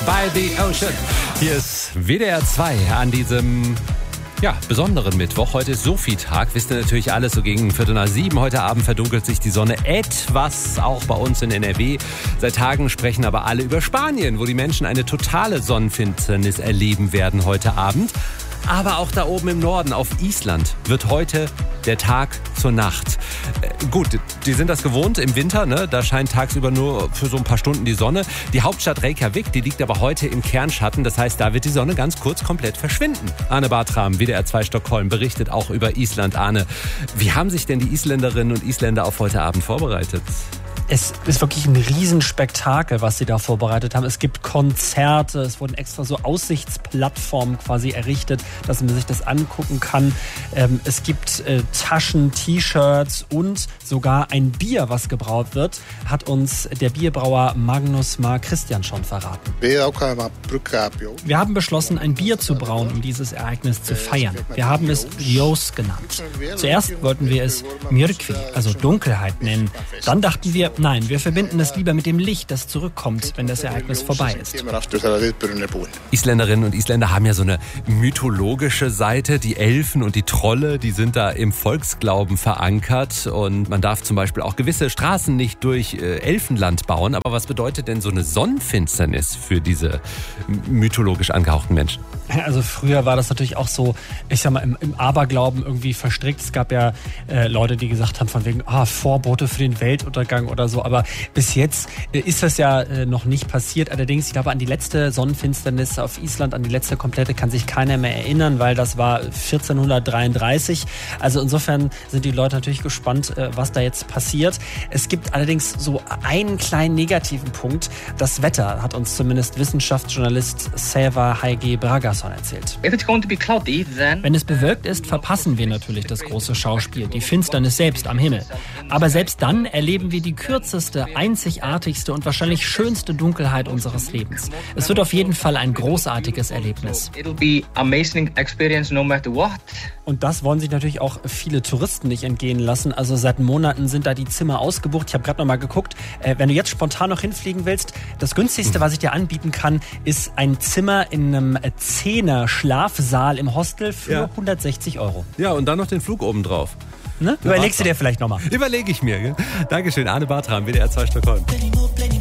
by the Ocean. Hier ist WDR 2 an diesem besonderen Mittwoch. Heute ist Sophie-Tag. Wisst ihr natürlich alles, so gegen 6:45. Heute Abend verdunkelt sich die Sonne etwas, auch bei uns in NRW. Seit Tagen sprechen aber alle über Spanien, wo die Menschen eine totale Sonnenfinsternis erleben werden heute Abend. Aber auch da oben im Norden, auf Island, wird heute der Tag zur Nacht. Gut, die sind das gewohnt im Winter, ne? Da scheint tagsüber nur für so ein paar Stunden die Sonne. Die Hauptstadt Reykjavik, die liegt aber heute im Kernschatten. Das heißt, da wird die Sonne ganz kurz komplett verschwinden. Arne Bartram, WDR 2 Stockholm, berichtet auch über Island. Arne, wie haben sich denn die Isländerinnen und Isländer auf heute Abend vorbereitet? Es ist wirklich ein Riesenspektakel, was sie da vorbereitet haben. Es gibt Konzerte, es wurden extra so Aussichtsplattformen quasi errichtet, dass man sich das angucken kann. Es gibt Taschen, T-Shirts und sogar ein Bier, was gebraut wird, hat uns der Bierbrauer Magnus Mar Christian schon verraten. Wir haben beschlossen, ein Bier zu brauen, um dieses Ereignis zu feiern. Wir haben es Ljós genannt. Zuerst wollten wir es Myrkvi, also Dunkelheit, nennen. Dann dachten wir, nein, wir verbinden es lieber mit dem Licht, das zurückkommt, wenn das Ereignis vorbei ist. Isländerinnen und Isländer haben ja so eine mythologische Seite. Die Elfen und die Trolle, die sind da im Volksglauben verankert. Und man darf zum Beispiel auch gewisse Straßen nicht durch Elfenland bauen. Aber was bedeutet denn so eine Sonnenfinsternis für diese mythologisch angehauchten Menschen? Also früher war das natürlich auch so, ich sag mal, im Aberglauben irgendwie verstrickt. Es gab ja Leute, die gesagt haben von wegen, Vorbote für den Weltuntergang oder so. Aber bis jetzt ist das ja noch nicht passiert. Allerdings, ich glaube, an die letzte Sonnenfinsternis auf Island, an die letzte komplette, kann sich keiner mehr erinnern, weil das war 1433. Also insofern sind die Leute natürlich gespannt, was da jetzt passiert. Es gibt allerdings so einen kleinen negativen Punkt. Das Wetter hat uns zumindest Wissenschaftsjournalist Seva H.G. Bragason erzählt. Wenn es bewölkt ist, verpassen wir natürlich das große Schauspiel, die Finsternis selbst am Himmel. Aber selbst dann erleben wir die kürzeste, einzigartigste und wahrscheinlich schönste Dunkelheit unseres Lebens. Es wird auf jeden Fall ein großartiges Erlebnis. Und das wollen sich natürlich auch viele Touristen nicht entgehen lassen. Also seit Monaten sind da die Zimmer ausgebucht. Ich habe gerade noch mal geguckt, wenn du jetzt spontan noch hinfliegen willst, das günstigste, was ich dir anbieten kann, ist ein Zimmer in einem 10er Schlafsaal im Hostel für 160 €. Ja, und dann noch den Flug obendrauf. Ne? Überlegst du dir vielleicht nochmal. Überlege ich mir. Gell? Dankeschön, Arne Bartram, WDR 2 Stockholm.